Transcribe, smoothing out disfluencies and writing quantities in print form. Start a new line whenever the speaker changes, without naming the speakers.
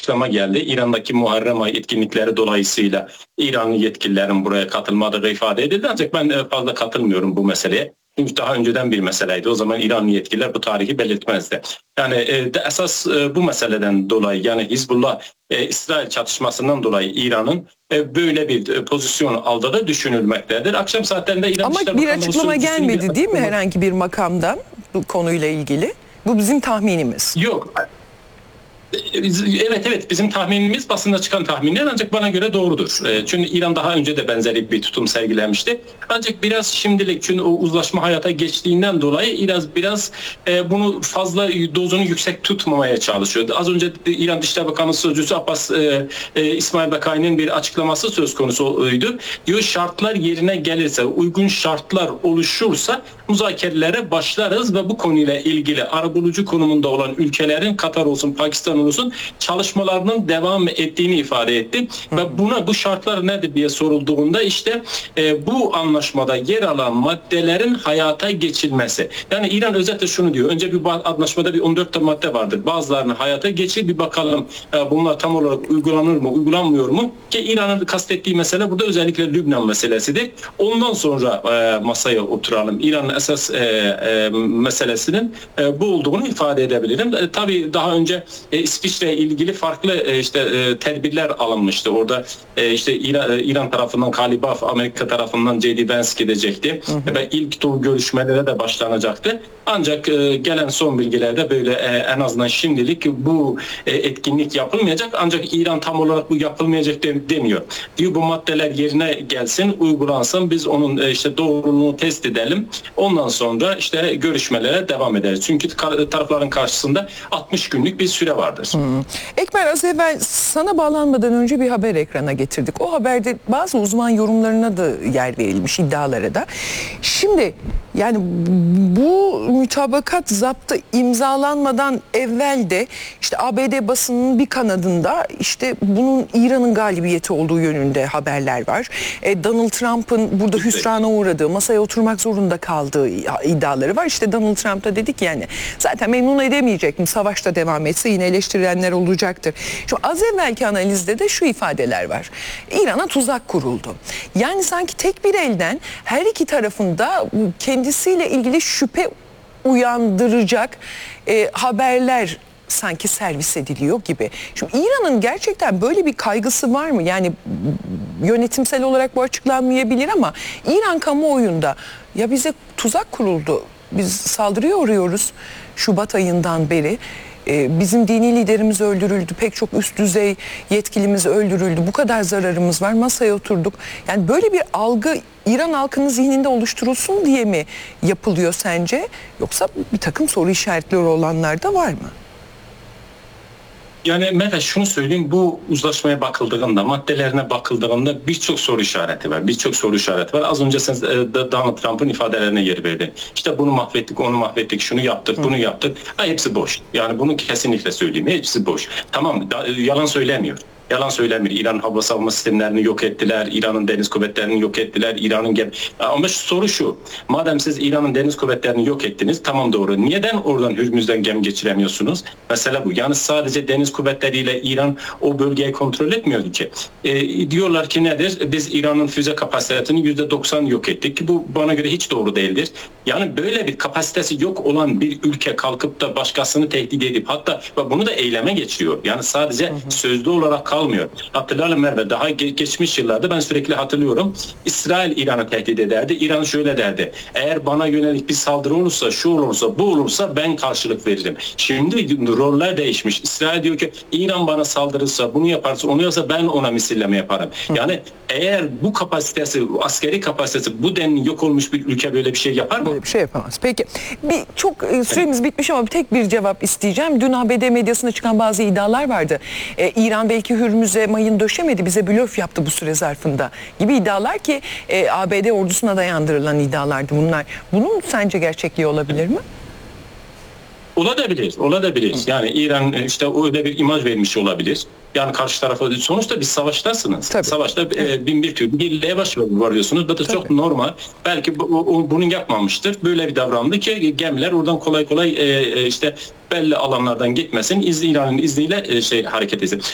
açıklama geldi. İran'daki Muharrem Ayı etkinlikleri dolayısıyla İranlı yetkililerin buraya katılmadığı ifade edildi. Ancak ben fazla katılmıyorum bu meseleye. Çünkü daha önceden bir meseleydi. O zaman İranlı yetkililer bu tarihi belirtmezdi. Yani esas bu meseleden dolayı, yani Hizbullah İsrail çatışmasından dolayı İran'ın böyle bir pozisyon aldığı da düşünülmektedir. Akşam saatlerinde İran
Ama
İşleri
bir
Bakanlığı
açıklama gelmedi değil mi
açıklama...
herhangi bir makamdan bu konuyla ilgili? Bu bizim tahminimiz.
Yok. Evet, bizim tahminimiz basında çıkan tahminler, ancak bana göre doğrudur. Çünkü İran daha önce de benzeri bir tutum sergilemişti. Ancak biraz şimdilik, çünkü o uzlaşma hayata geçtiğinden dolayı biraz bunu fazla dozunu yüksek tutmamaya çalışıyor. Az önce İran Dışişleri Bakanı Sözcüsü Abbas İsmail Bakai'nin bir açıklaması söz konusuydu. Diyor, şartlar yerine gelirse, uygun şartlar oluşursa müzakerelere başlarız ve bu konuyla ilgili arabulucu konumunda olan ülkelerin, Katar olsun, Pakistan olsun, çalışmalarının devam ettiğini ifade etti. Ve bu şartlar nedir diye sorulduğunda işte bu anlaşmada yer alan maddelerin hayata geçilmesi. Yani İran özetle şunu diyor. Önce bir anlaşmada bir 14 madde vardır. Bazılarını hayata geçir, bir bakalım bunlar tam olarak uygulanır mı, uygulanmıyor mu? Ki İran'ın kastettiği mesele burada özellikle Lübnan meselesidir. Ondan sonra masaya oturalım. İran'ın esas meselesinin bu olduğunu ifade edebilirim. Tabii daha önce İsviçre ilgili farklı tedbirler alınmıştı. Orada İran tarafından Kalibaf, Amerika tarafından J.D. Vance gidecekti. Ve ilk tur görüşmelere de başlanacaktı. Ancak gelen son bilgilerde böyle en azından şimdilik bu etkinlik yapılmayacak. Ancak İran tam olarak bu yapılmayacak demiyor. Diyor, bu maddeler yerine gelsin, uygulansın. Biz onun doğruluğunu test edelim. Ondan sonra görüşmelere devam ederiz. Çünkü tarafların karşısında 60 günlük bir süre vardır.
Ekber, az evvel sana bağlanmadan önce bir haber ekrana getirdik. O haberde bazı uzman yorumlarına da yer verilmiş, iddialara da. Şimdi yani bu mütabakat zaptı imzalanmadan evvel de ABD basınının bir kanadında bunun İran'ın galibiyeti olduğu yönünde haberler var. Donald Trump'ın burada hüsrana uğradığı, masaya oturmak zorunda kaldığı iddiaları var. Donald Trump da dedi ki yani zaten memnun edemeyecek, savaşta devam etse yine eleştirenler olacaktır. Şu az evvelki analizde de şu ifadeler var. İran'a tuzak kuruldu. Yani sanki tek bir elden her iki tarafında kendisiyle ilgili şüphe uyandıracak haberler sanki servis ediliyor gibi. Şimdi İran'ın gerçekten böyle bir kaygısı var mı? Yani yönetimsel olarak bu açıklanmayabilir ama İran kamuoyunda ya bize tuzak kuruldu, biz saldırıya uğruyoruz Şubat ayından beri. Bizim dini liderimiz öldürüldü, pek çok üst düzey yetkilimiz öldürüldü, bu kadar zararımız var, masaya oturduk. Yani böyle bir algı İran halkının zihninde oluşturulsun diye mi yapılıyor sence? Yoksa bir takım soru işaretleri olanlar da var mı?
Yani Mehmet, şunu söyleyeyim, bu uzlaşmaya bakıldığında, maddelerine bakıldığında birçok soru işareti var. Birçok soru işareti var. Az önce sen Donald Trump'ın ifadelerine yer verdin. Bunu mahvettik, onu mahvettik, şunu yaptık, bunu yaptık. Hepsi boş. Yani bunu kesinlikle söyleyeyim. Hepsi boş. Tamam, yalan söylemiyor. Yalan söylemiyor. İran hava savunma sistemlerini yok ettiler. İran'ın deniz kuvvetlerini yok ettiler. Ama soru şu. Madem siz İran'ın deniz kuvvetlerini yok ettiniz, tamam doğru. Neden oradan Hürmüz'den gemi geçiremiyorsunuz? Mesela bu. Yani sadece deniz kuvvetleriyle İran o bölgeyi kontrol etmiyordu ki. Diyorlar ki nedir? Biz İran'ın füze kapasitesini %90 yok ettik ki bu bana göre hiç doğru değildir. Yani böyle bir kapasitesi yok olan bir ülke kalkıp da başkasını tehdit edip hatta bunu da eyleme geçiriyor. Yani sadece sözlü olarak kalmıyor. Hatırlayalım Merve, daha geçmiş yıllarda ben sürekli hatırlıyorum. İsrail İran'ı tehdit ederdi. İran şöyle derdi. Eğer bana yönelik bir saldırı olursa, şu olursa, bu olursa ben karşılık veririm. Şimdi roller değişmiş. İsrail diyor ki İran bana saldırırsa, bunu yaparsa, onu yaparsa ben ona misilleme yaparım. Yani eğer bu kapasitesi, askeri kapasitesi bu denli yok olmuş bir ülke böyle bir şey yapar mı?
Böyle bir şey yapamaz. Peki süremiz bitmiş ama tek bir cevap isteyeceğim. Dün ABD medyasında çıkan bazı iddialar vardı. İran belki Hürmüz'e mayın döşemedi, bize blöf yaptı bu süre zarfında gibi iddialar ki ABD ordusuna dayandırılan iddialardı bunlar. Bunun sence gerçekliği olabilir mi?
Olabilir. Yani İran öyle bir imaj vermiş olabilir. Yani karşı tarafa sonuçta bir savaştasınız.
Tabii.
Savaşta bin bir türlü birliğe varıyorsunuz. Bu da çok normal. Belki bunu yapmamıştır. Böyle bir davrandı ki gemiler oradan kolay kolay belli alanlardan gitmesin. İran'ın izniyle hareket etsin.